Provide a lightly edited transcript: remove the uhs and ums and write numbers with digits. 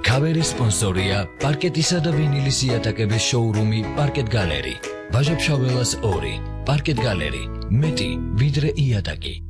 Cover-ის სპონსორია პარკეტისა და ვინილის იატაკების შოურუმი პარკეტ გალერი. ვაჟა-ფშაველას 2, პარკეტ გალერი, მეტი ვიდრე იატაკი.